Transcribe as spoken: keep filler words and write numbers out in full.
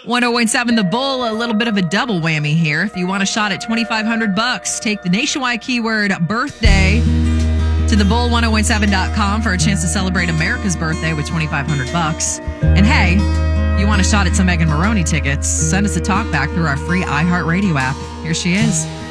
one oh one seven The Bull, a little bit of a double whammy here. If you want a shot at twenty-five hundred bucks, take the nationwide keyword birthday to the bull ten seventeen dot com for a chance to celebrate America's birthday with twenty-five hundred bucks. And hey, you want a shot at some Megan Maroney tickets, send us a talk back through our free iHeartRadio app. Here she is.